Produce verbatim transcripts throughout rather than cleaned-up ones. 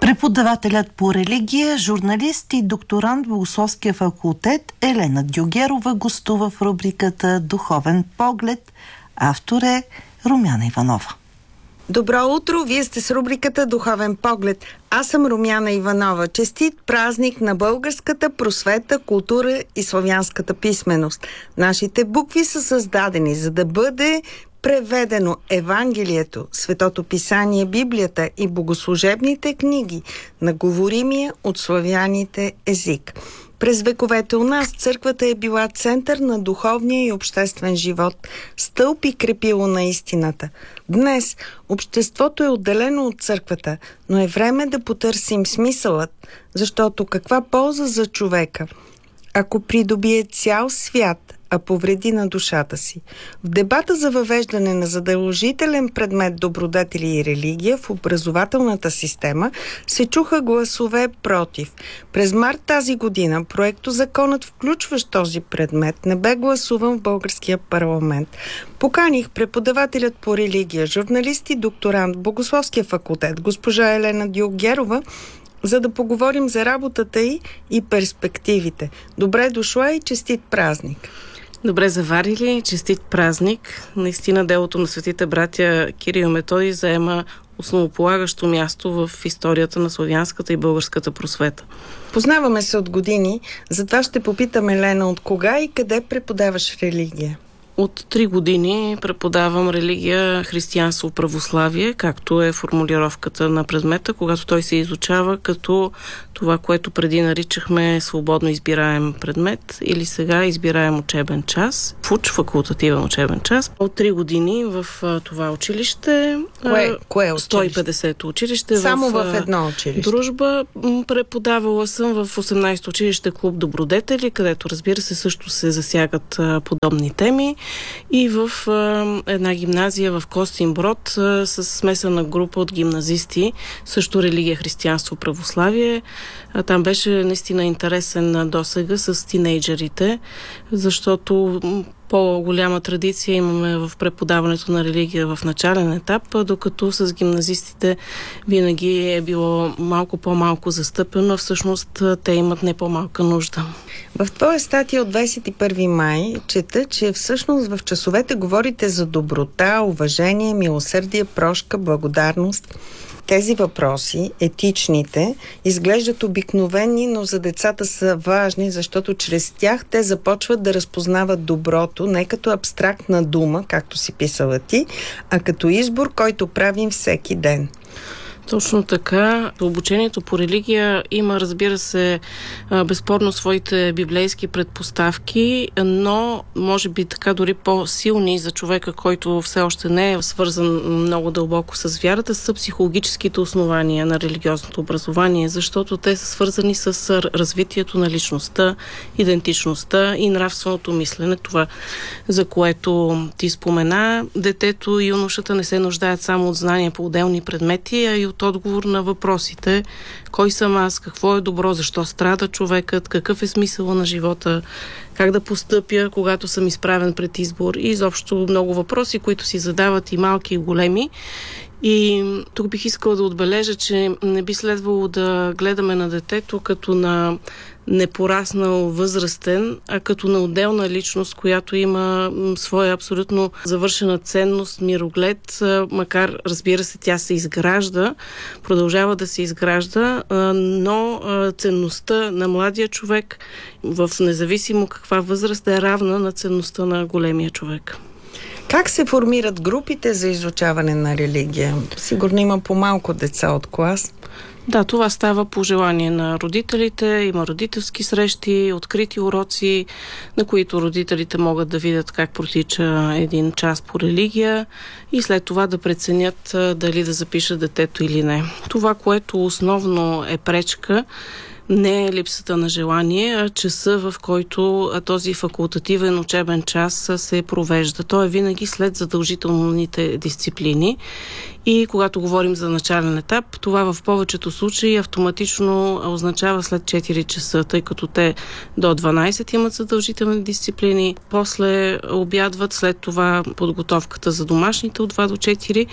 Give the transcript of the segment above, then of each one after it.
Преподавателят по религия, журналист и докторант в Богословския факултет Елена Дюгерова гостува в рубриката Духовен поглед. Автор е Румяна Иванова. Добро утро! Вие сте с рубриката Духовен поглед. Аз съм Румяна Иванова. Честит празник на българската просвета, култура и славянската писменост. Нашите букви са създадени, за да бъде преведено Евангелието, Светото писание, Библията и богослужебните книги на говоримия от славяните език. През вековете у нас църквата е била център на духовния и обществен живот, стълб и крепило на истината. Днес обществото е отделено от църквата, но е време да потърсим смисълът, защото каква полза за човека, ако придобие цял свят, а повреди на душата си. В дебата за въвеждане на задължителен предмет добродетели и религия в образователната система се чуха гласове против. През март тази година проектозаконът, включващ този предмет, не бе гласуван в българския парламент. Поканих преподавателят по религия, журналист и докторант в Богословския факултет, госпожа Елена Дюгерова, за да поговорим за работата й и перспективите. Добре дошла и честит празник! Добре заварили, честит празник. Наистина делото на светите братя Кирил и Методий заема основополагащо място в историята на славянската и българската просвета. Познаваме се от години, затова ще попитам Елена, от кога и къде преподаваш религия? От три години преподавам религия, християнство, православие, както е формулировката на предмета, когато той се изучава като това, което преди наричахме свободно избираем предмет или сега избираем учебен час, ФУЧ, факултативен учебен час. От три години в това училище, Кое, кое училище? сто и петдесет училище. Само в, в едно училище? Дружба. Преподавала съм в осемнайсето училище клуб Добродетели, където, разбира се, също се засягат подобни теми. И в а, една гимназия в Костинброд а, с смесена група от гимназисти, също религия, християнство, православие. А, там беше наистина интересен досега с тинейджерите, защото по-голяма традиция имаме в преподаването на религия в начален етап, докато с гимназистите винаги е било малко по-малко застъпено, всъщност те имат не по-малка нужда. В твоя статия от двайсет и първи май чета, че всъщност в часовете говорите за доброта, уважение, милосърдие, прошка, благодарност. Тези въпроси, етичните, изглеждат обикновени, но за децата са важни, защото чрез тях те започват да разпознават доброто не като абстрактна дума, както си писала ти, а като избор, който правим всеки ден. Точно така. Обучението по религия има, разбира се, безспорно своите библейски предпоставки, но може би така дори по-силни за човека, който все още не е свързан много дълбоко с вярата, са психологическите основания на религиозното образование, защото те са свързани с развитието на личността, идентичността и нравственото мислене. Това, за което ти спомена, детето и юношата не се нуждаят само от знания по отделни предмети, а и от отговор на въпросите: кой съм аз, какво е добро, защо страда човекът, какъв е смисъла на живота, как да постъпя, когато съм изправен пред избор, и изобщо много въпроси, които си задават и малки, и големи. И тук бих искала да отбележа, че не би следвало да гледаме на детето като на непораснал възрастен, а като на отделна личност, която има своя абсолютно завършена ценност, мироглед, макар, разбира се, тя се изгражда, продължава да се изгражда, но ценността на младия човек, в независимо каква възраст, е равна на ценността на големия човек. Как се формират групите за изучаване на религия? Сигурно има по-малко деца от клас. Да, това става по желание на родителите. Има родителски срещи, открити уроци, на които родителите могат да видят как протича един час по религия и след това да преценят дали да запишат детето или не. Това, което основно е пречка, не е липсата на желание, а часа, в който този факултативен учебен час се провежда. Той е винаги след задължителните дисциплини И когато говорим за начален етап, това в повечето случаи автоматично означава след четири часа, тъй като те до дванайсет имат задължителни дисциплини, после обядват, след това подготовката за домашните от два до четири.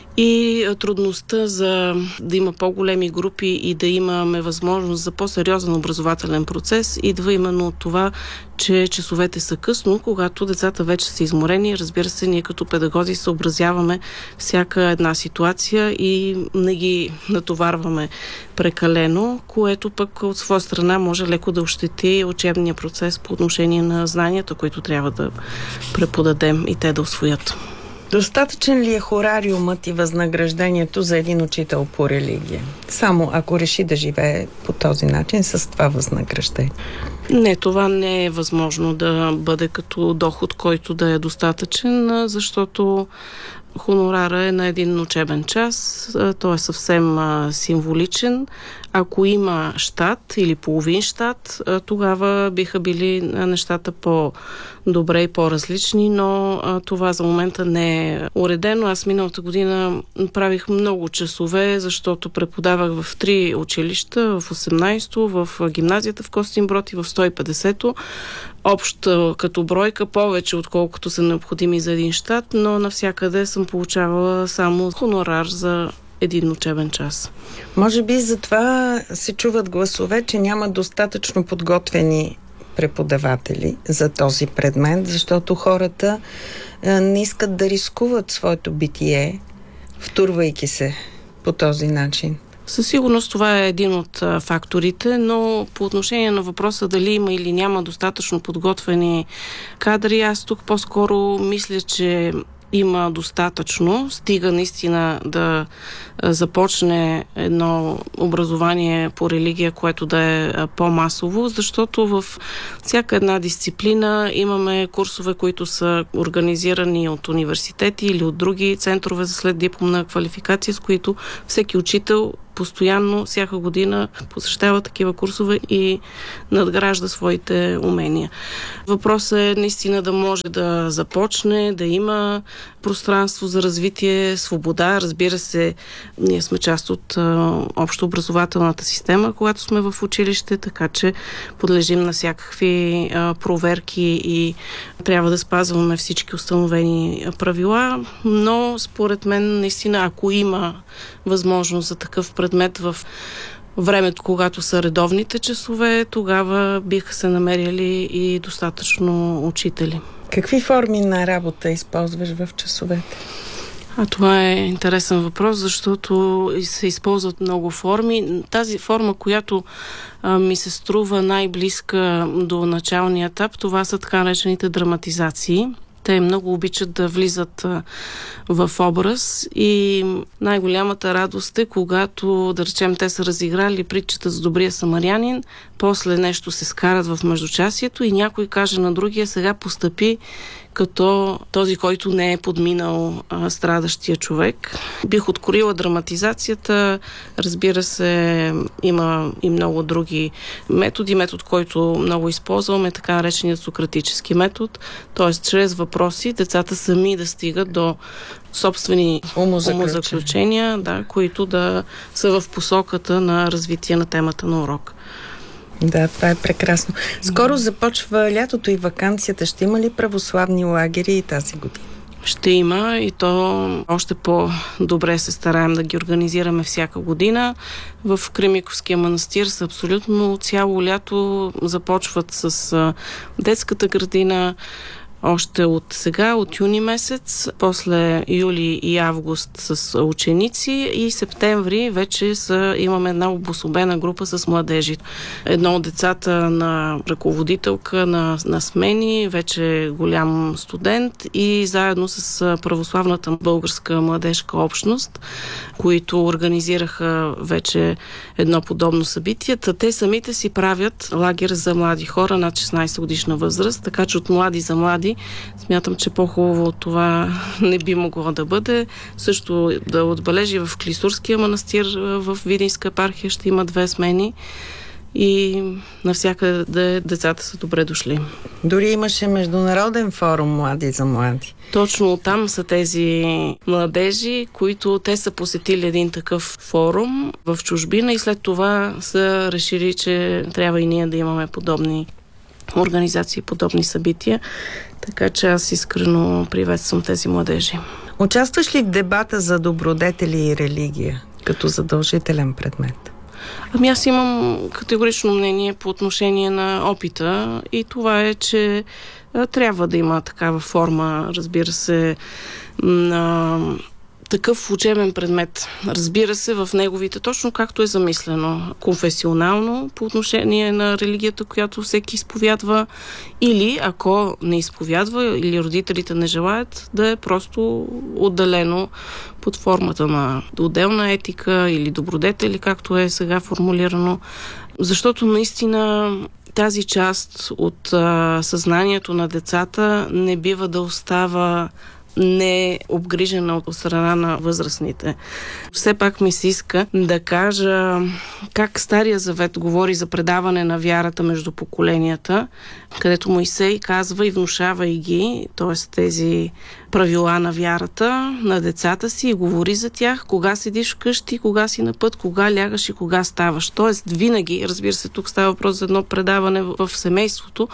И трудността за да има по-големи групи и да имаме възможност за по-сериозен образователен процес идва именно от това, че часовете са късно, когато децата вече са изморени. Разбира се, ние като педагози съобразяваме всяка една ситуация и не ги натоварваме прекалено, което пък от своя страна може леко да ощети учебния процес по отношение на знанията, които трябва да преподадем и те да усвоят. Достатъчен ли е хорариумът и възнаграждението за един учител по религия? Само ако реши да живее по този начин с това възнаграждение. Не, това не е възможно да бъде като доход, който да е достатъчен, защото хонорара е на един учебен час. Той е съвсем символичен. Ако има щат или половин щат, тогава биха били нещата по-добре и по-различни, но това за момента не е уредено. Аз миналата година правих много часове, защото преподавах в три училища, в осемнайсето, в гимназията в Костинброд и в сто и петдесето. Общо като бройка повече, отколкото са необходими за един щат, но навсякъде съм получавала само хонорар за един учебен час. Може би затова се чуват гласове, че няма достатъчно подготвени преподаватели за този предмет, защото хората не искат да рискуват своето битие, втурвайки се по този начин. Със сигурност това е един от факторите, но по отношение на въпроса дали има или няма достатъчно подготвени кадри, аз тук по-скоро мисля, че има достатъчно, стига наистина да започне едно образование по религия, което да е по-масово, защото в всяка една дисциплина имаме курсове, които са организирани от университети или от други центрове за следдипломна квалификация, с които всеки учител постоянно, всяка година посещава такива курсове и надгражда своите умения. Въпросът е наистина да може да започне, да има пространство за развитие, свобода. Разбира се, ние сме част от а, общообразователната система, когато сме в училище, така че подлежим на всякакви а, проверки и трябва да спазваме всички установени правила, но според мен наистина, ако има възможност за такъв предмет в времето, когато са редовните часове, тогава биха се намерили и достатъчно учители. Какви форми на работа използваш в часовете? А това е интересен въпрос, защото се използват много форми. Тази форма, която а, ми се струва най-близка до началния етап, това са така наречените драматизации. Те много обичат да влизат а, в образ и най-голямата радост е, когато, да речем, те са разиграли притчата за добрия самарянин, после нещо се скарат в междучасието и някой каже на другия: сега постъпи като този, който не е подминал а, страдащия човек. Бих откроила драматизацията. Разбира се, има и много други методи. Метод, който много използваме, така нареченият сократически метод. Т.е. чрез въпроси децата сами да стигат до собствени умозаключения, да, които да са в посоката на развитие на темата на урок. Да, това е прекрасно. Скоро започва лятото и ваканцията. Ще има ли православни лагери и тази година? Ще има, и то още по-добре се стараем да ги организираме всяка година. В Кремиковския манастир са абсолютно цяло лято. Започват с детската градина, още от сега, от юни месец, после юли и август с ученици и септември вече са, имаме една обособена група с младежи. Едно от децата на ръководителка на, на смени, вече голям студент, и заедно с православната българска младежка общност, които организираха вече едно подобно събитие. Те самите си правят лагер за млади хора над шестнайсет годишна възраст, така че от млади за млади смятам, че по-хубаво от това не би могло да бъде. Също да отбележи в Клисурския манастир в Видинска епархия ще има две смени. и навсякъде децата са добре дошли. Дори имаше международен форум Млади за млади. Точно там са тези младежи, които те са посетили един такъв форум в чужбина и след това са решили, че трябва и ние да имаме подобни организации, подобни събития. Така че аз искрено приветствам тези младежи. Участваш ли в дебата за добродетели и религия като задължителен предмет? Ами аз имам категорично мнение по отношение на опита и това е, че а, трябва да има такава форма, разбира се, на такъв учебен предмет. Разбира се, в неговите, точно както е замислено, конфесионално по отношение на религията, която всеки изповядва, или ако не изповядва, или родителите не желаят, да е просто отделено под формата на отделна етика или добродетели, както е сега формулирано. Защото наистина тази част от а, съзнанието на децата не бива да остава не обгрижена от страна на възрастните. Все пак ми се иска да кажа как Стария завет говори за предаване на вярата между поколенията, където Мойсей казва и внушава и ги, т.е. тези правила на вярата на децата си и говори за тях, кога седиш вкъщи, кога си на път, кога лягаш и кога ставаш. Т.е. винаги, разбира се, тук става въпрос за едно предаване в семейството,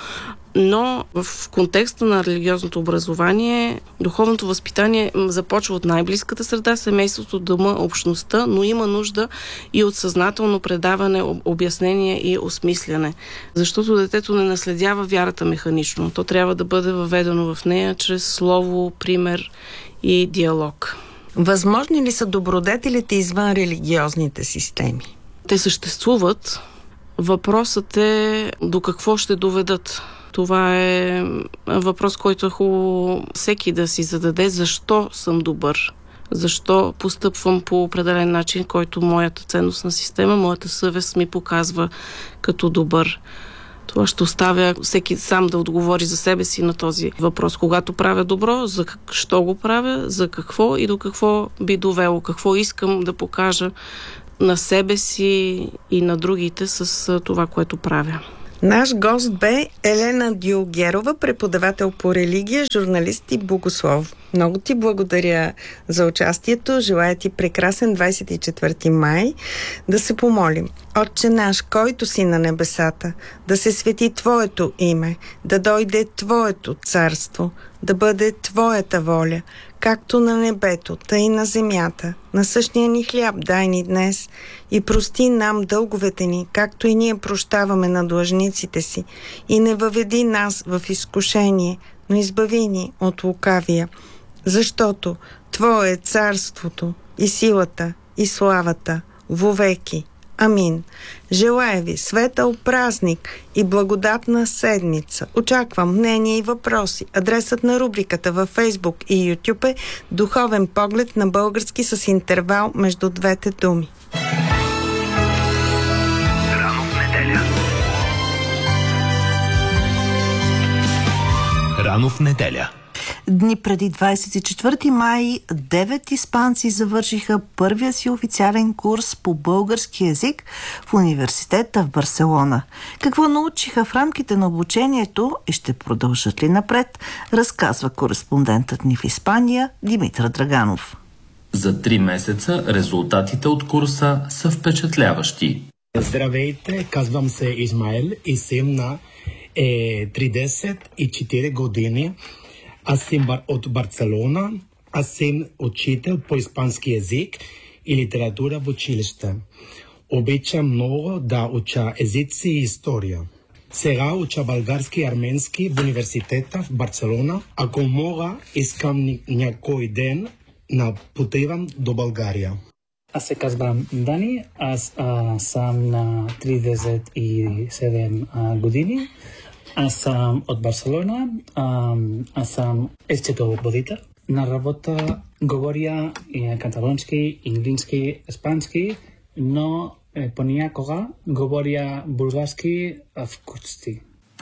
но в контекста на религиозното образование, духовното възпитание започва от най-близката среда, семейството, дома, общността, но има нужда и от съзнателно предаване, обяснение и осмисляне. Защото детето не наследява вярата механично. То трябва да бъде въведено в нея чрез слово, пример и диалог. Възможни ли са добродетелите извън религиозните системи? Те съществуват. Въпросът е до какво ще доведат. Това е въпрос, който е хубаво всеки да си зададе. Защо съм добър? Защо постъпвам по определен начин, който моята ценностна система, моята съвест ми показва като добър? Това ще оставя всеки сам да отговори за себе си на този въпрос. Когато правя добро, за що го правя, за какво и до какво би довело, какво искам да покажа на себе си и на другите с това, което правя. Наш гост бе Елена Дюлгерова, преподавател по религия, журналист и богослов. Много ти благодаря за участието. Желая ти прекрасен двадесет и четвърти май. Да се помолим. Отче наш, който си на небесата, да се свети Твоето име, да дойде Твоето царство, да бъде Твоята воля, както на небето, тъй и на земята. Насъщния ни хляб дай ни днес и прости нам дълговете ни, както и ние прощаваме на длъжниците си. И не въведи нас в изкушение, но избави ни от лукавия. Защото Твое е царството и силата и славата вовеки. Амин. Желая ви светъл празник и благодатна седмица. Очаквам мнения и въпроси. Адресът на рубриката във Фейсбук и YouTube е Духовен поглед на български с интервал между двете думи. Рано в неделя. Рано в неделя. Дни преди двадесет и четвърти май девет испанци завършиха първия си официален курс по български език в университета в Барселона. Какво научиха в рамките на обучението и ще продължат ли напред, разказва кореспондентът ни в Испания Димитър Драганов. За три месеца резултатите от курса са впечатляващи. Здравейте, казвам се Измаел и съм на е, тридесет и четири години. Аз съм от Барселона, аз съм учител по испански език и литература в училище. Обичам много да уча езици и история. Сега уча български и арменски в университета в Барселона. Ако мога, искам някой ден да пътувам до България. Аз се казвам Дани, аз а, съм на тридесет и седем а, години. Аз съм от Барселона, а, аз съм естетоводител. На работа говоря каталонски, английски, испански, но е, понякога говоря български в кучти.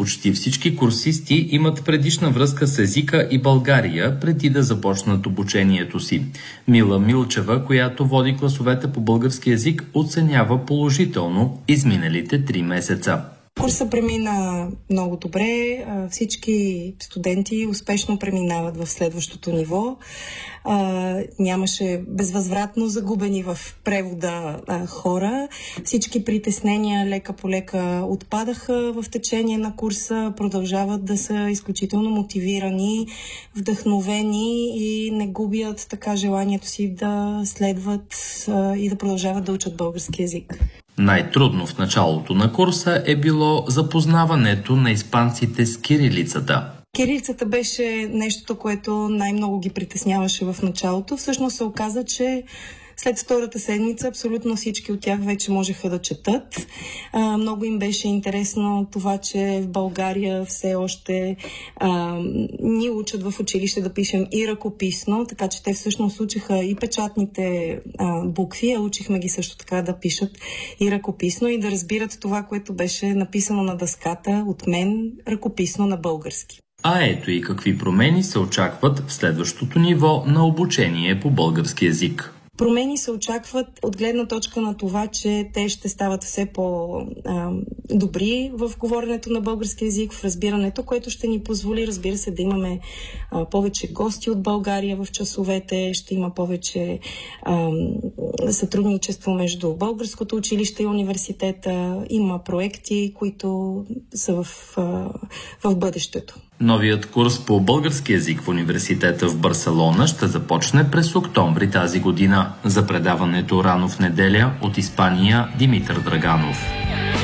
Почти всички курсисти имат предишна връзка с езика и България преди да започнат обучението си. Мила Милчева, която води класовете по български език, оценява положително изминалите три месеца. Курсът премина много добре. Всички студенти успешно преминават в следващото ниво. Нямаше безвъзвратно загубени в превода хора. Всички притеснения лека по лека отпадаха в течение на курса. Продължават да са изключително мотивирани, вдъхновени и не губят така желанието си да следват и да продължават да учат български език. Най-трудно в началото на курса е било запознаването на испанците с кирилицата. Кирилицата беше нещото, което най-много ги притесняваше в началото. Всъщност се оказа, че след втората седмица абсолютно всички от тях вече можеха да четат. А, много им беше интересно това, че в България все още а, ни учат в училище да пишем и ръкописно, така че те всъщност учиха и печатните а, букви, а учихме ги също така да пишат и ръкописно и да разбират това, което беше написано на дъската от мен ръкописно на български. А ето и какви промени се очакват в следващото ниво на обучение по български език. Промени се очакват от гледна точка на това, че те ще стават все по-добри в говоренето на български език, в разбирането, което ще ни позволи, разбира се, да имаме а, повече гости от България в часовете, ще има повече а, сътрудничество между българското училище и университета, има проекти, които са в, а, в бъдещето. Новият курс по български език в университета в Барселона ще започне през октомври тази година. За предаването Рано в неделя от Испания Димитър Драганов.